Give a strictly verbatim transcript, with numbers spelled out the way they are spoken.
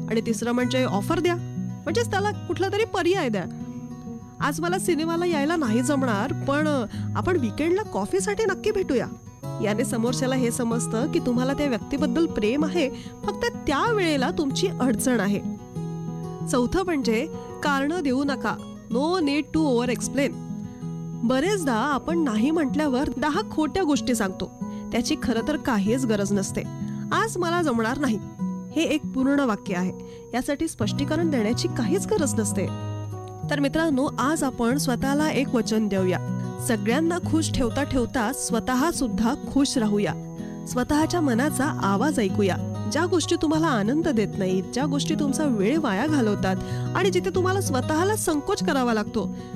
आणि तिसरं म्हणजे ऑफर द्या, म्हणजेच त्याला कुठला तरी पर्याय द्या. आज मला सिनेमाला यायला नाही जमणार, पण आपण वीकेंडला कॉफीसाठी नक्की भेटूया. याने समोरच्याला हे समजतं की तुम्हाला त्या व्यक्तीबद्दल प्रेम आहे, फक्त त्या वेळेला तुमची अडचण आहे. चौथं म्हणजे कारणं देऊ नका. No need to over explain. बरेचदा आपण नाही म्हटल्यावर दहा खोट्या गोष्टी सांगतो. त्याची खरं तर काहीच गरज नसते. आज मला जमणार नाही हे एक पूर्ण वाक्य आहे. यासाठी स्पष्टीकरण देण्याची काहीच गरज नसते. तर मित्रांनो, आज आपण स्वतःला एक वचन देऊया. सगळ्यांना खुश ठेवता ठेवता स्वतः सुद्धा खुश राहूया. स्वतःच्या मनाचा आवाज ऐकूया. ज्या गोष्टी तुम्हाला आनंद देत नाहीत, ज्या गोष्टी तुमचा वेळ वाया घालवतात आणि जिथे तुम्हाला स्वतःला संकोच करावा लागतो,